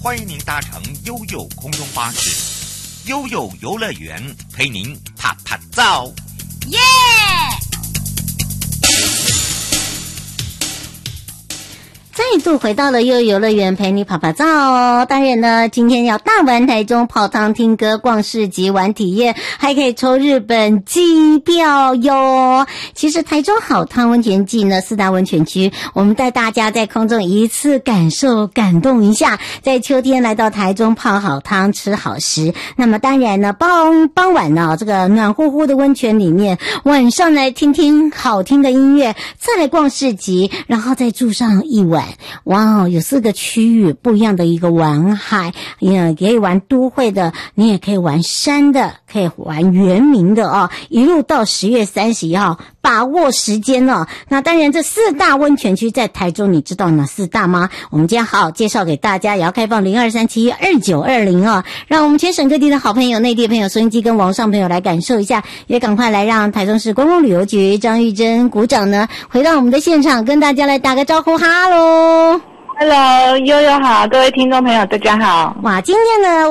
欢迎您搭乘悠悠空中巴士，悠悠游乐园陪您啪啪照， 耶！再度回到了悠悠游乐园陪你跑跑照哦。当然呢，今天要大玩台中泡汤听歌逛市集玩体验，还可以抽日本机票哟。其实台中好汤温泉季呢，4大温泉区，我们带大家在空中一次感受感动一下，在秋天来到台中泡好汤吃好食。那么当然呢，傍晚呢，这个暖乎乎的温泉里面，晚上来听听好听的音乐，再来逛市集，然后再住上一晚。哇，有4个区域不一样的一个玩海，也可以玩都会的，你也可以玩山的，可以玩原民的哦，一路到10月31号，把握时间哦。那当然这4大温泉区在台中，你知道哪4大吗？我们今天好好介绍给大家，也要开放02372920哦，让我们全省各地的好朋友、内地的朋友、收音机跟网上朋友来感受一下，也赶快来让台中市观光旅游局张玉珍股长呢回到我们的现场，跟大家来打个招呼，哈喽。 Hello，悠悠好，各位听众朋友大家好。 哇，今天呢